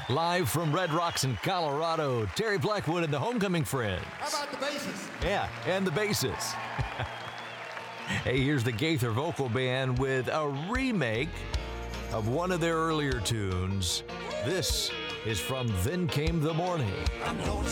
Live from Red Rocks in Colorado, Terry Blackwood and the Homecoming Friends. How about the basses? Yeah, and the basses. Hey, here's the Gaither Vocal Band with a remake of one of their earlier tunes. This is from Then Came the Morning.